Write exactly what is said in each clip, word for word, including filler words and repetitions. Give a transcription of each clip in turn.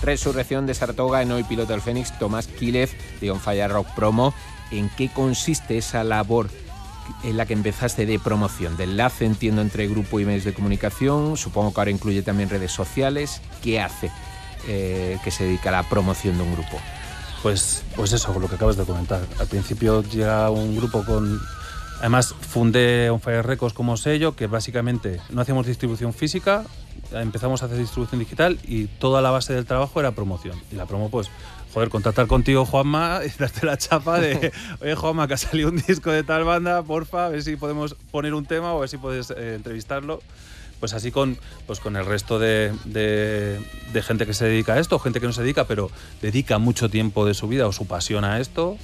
Resurrección de Saratoga, Enoy, Piloto del Fénix, Tomás Quílez, de On Fire Rock Promo. ¿En qué consiste esa labor en la que empezaste de promoción, de enlace, entiendo, entre grupo y medios de comunicación? Supongo que ahora incluye también redes sociales. ¿Qué hace eh, que se dedica a la promoción de un grupo? Pues, pues eso, con lo que acabas de comentar. Al principio llega un grupo con... Además, fundé On Fire Records como sello, que básicamente no hacíamos distribución física, empezamos a hacer distribución digital y toda la base del trabajo era promoción. Y la promo, pues, joder, contactar contigo, Juanma, y darte la chapa de, oye, Juanma, que ha salido un disco de tal banda, porfa, a ver si podemos poner un tema o a ver si puedes eh, entrevistarlo. Pues así con, pues con el resto de, de, de gente que se dedica a esto, gente que no se dedica, pero dedica mucho tiempo de su vida o su pasión a esto.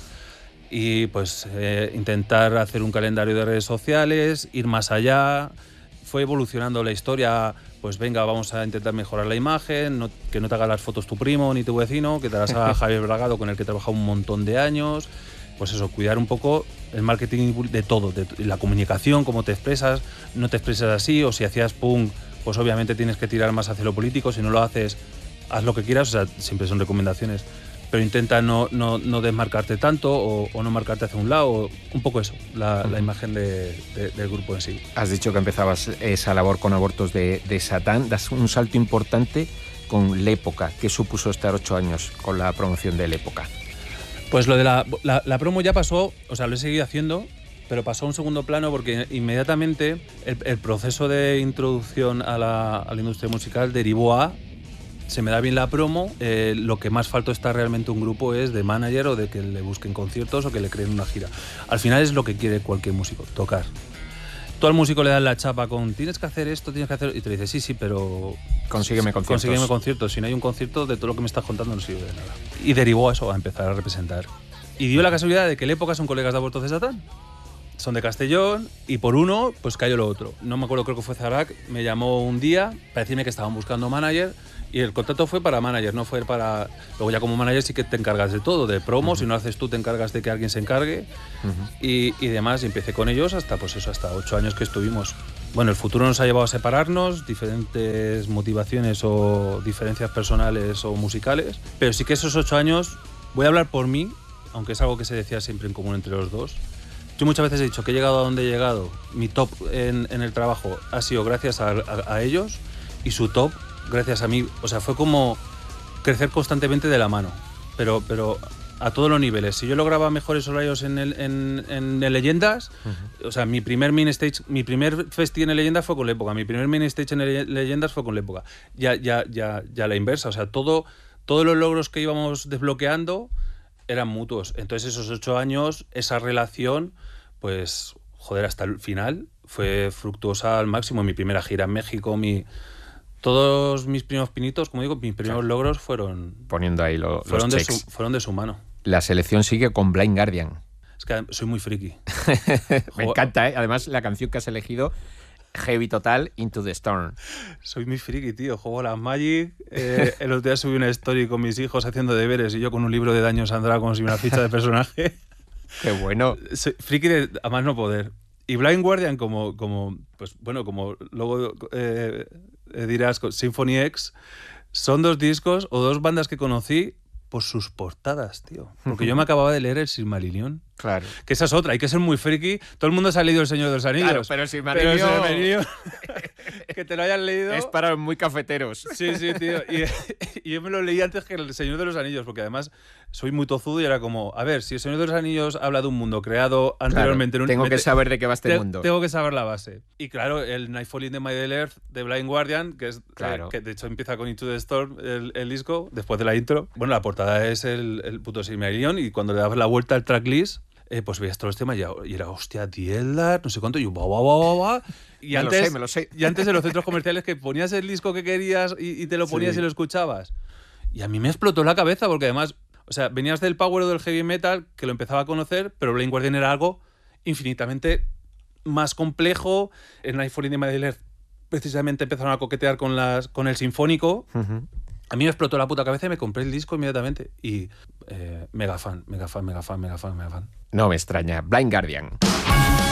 Y pues eh, intentar hacer un calendario de redes sociales, ir más allá. Fue evolucionando la historia, pues venga, vamos a intentar mejorar la imagen, no, que no te haga las fotos tu primo ni tu vecino, que te las haga Javier Bragado, con el que he trabajado un montón de años. Pues eso, cuidar un poco el marketing de todo, de la comunicación, cómo te expresas, no te expresas así, o si hacías punk, pues obviamente tienes que tirar más hacia lo político, si no lo haces, haz lo que quieras, o sea, siempre son recomendaciones, pero intenta no, no, no desmarcarte tanto o, o no marcarte hacia un lado, o un poco eso, la, uh-huh. la imagen de, de, del grupo en sí. Has dicho que empezabas esa labor con Abortos de, de Satán, das un salto importante con L'Época. ¿Qué supuso estar ocho años con la promoción de L'Época? Pues lo de la, la, la promo ya pasó, o sea, lo he seguido haciendo, pero pasó a un segundo plano porque inmediatamente el, el proceso de introducción a la, a la industria musical derivó a, se me da bien la promo, eh, lo que más falta está realmente un grupo es de manager o de que le busquen conciertos o que le creen una gira. Al final es lo que quiere cualquier músico, tocar. Tú al músico le das la chapa con tienes que hacer esto, tienes que hacer... Y te dice, sí, sí, pero... Consígueme conciertos. Consígueme conciertos. Si no hay un concierto, de todo lo que me estás contando no sirve de nada. Y derivó a eso, a empezar a representar. Y dio la casualidad de que L'Época son colegas de Abortos de Satán. Son de Castellón y por uno, pues cayó lo otro. No me acuerdo, creo que fue Zarak, me llamó un día para decirme que estaban buscando manager y el contrato fue para manager, no fue para... Luego ya como manager sí que te encargas de todo, de promo, uh-huh. si no lo haces tú te encargas de que alguien se encargue uh-huh. y, y demás. Y empecé con ellos hasta, pues eso, hasta ocho años que estuvimos. Bueno, el futuro nos ha llevado a separarnos, diferentes motivaciones o diferencias personales o musicales, pero sí que esos ocho años, voy a hablar por mí, aunque es algo que se decía siempre en común entre los dos. Yo muchas veces he dicho que he llegado a donde he llegado, mi top en, en el trabajo ha sido gracias a, a, a ellos y su top gracias a mí. O sea, fue como crecer constantemente de la mano, pero, pero a todos los niveles. Si yo lograba mejores horarios en, el, en, en, en Leyendas, uh-huh. o sea, mi primer main stage, mi primer festi en Leyendas fue con L'Época, mi primer main stage en Leyendas fue con L'Época. Ya, ya, ya, ya la inversa, o sea, todo, todos los logros que íbamos desbloqueando eran mutuos. Entonces esos ocho años, esa relación, pues, joder, hasta el final fue fructuosa al máximo. Mi primera gira en México, mi... Todos mis primeros pinitos, como digo, mis primeros claro. logros fueron... Poniendo ahí lo, fueron los de checks. Su, fueron de su mano. La selección sigue con Blind Guardian. Es que soy muy friki. Me encanta, ¿eh? Además, la canción que has elegido, heavy total, Into the Storm. Soy muy friki, tío. Juego a las Magic. Eh, el otro día subí una story con mis hijos haciendo deberes y yo con un libro de Daño Sandra como si una ficha de personaje. Qué bueno. Soy friki de, a más no poder. Y Blind Guardian, como, como pues bueno, como luego eh, dirás, Symphony X, son dos discos o dos bandas que conocí por sus portadas, tío. Porque yo me acababa de leer el Silmarillion. Claro. Que esa es otra, hay que ser muy friki. Todo el mundo se ha leído El Señor de los Anillos. Claro, pero el Silmarillion... Pero el Silmarillion que te lo hayan leído... Es para los muy cafeteros. Sí, sí, tío. Y, y yo me lo leí antes que El Señor de los Anillos, porque además soy muy tozudo y era como, a ver, si El Señor de los Anillos habla de un mundo creado anteriormente... Claro, tengo que saber de qué va este te, mundo. Tengo que saber la base. Y claro, el Nightfall in the Middle Earth de Blind Guardian, que es claro. eh, que de hecho empieza con Into the Storm, el, el disco, después de la intro. Bueno, la portada es el, el puto Silmarillion y cuando le dabas la vuelta al tracklist... Eh, pues veías todos los temas y, y era, hostia, Dieldar, no sé cuánto, y yo, guau, guau, guau, guau. Y me antes, lo sé, me lo sé. Y antes de los centros comerciales que ponías el disco que querías y, y te lo ponías sí. y lo escuchabas. Y a mí me explotó la cabeza porque además, o sea, venías del power o del heavy metal, que lo empezaba a conocer, pero Blind Guardian era algo infinitamente más complejo. En Nightfall in the Middle Earth precisamente empezaron a coquetear con, las, con el sinfónico. Uh-huh. A mí me explotó la puta cabeza y me compré el disco inmediatamente. Y eh, mega fan, mega fan, mega fan, mega fan, mega fan. No me extraña. Blind Guardian.